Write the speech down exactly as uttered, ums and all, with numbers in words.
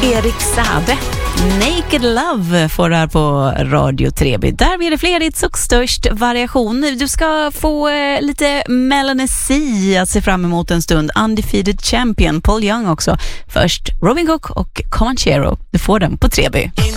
Erik Saade. Naked Love får du här på Radio tre B. Där blir det flerigt och störst variation. Du ska få eh, lite Melanie C att se fram emot en stund. Undefeated Champion, Paul Young också. Först Robin Cook och Comanchero. Du får den på tre B.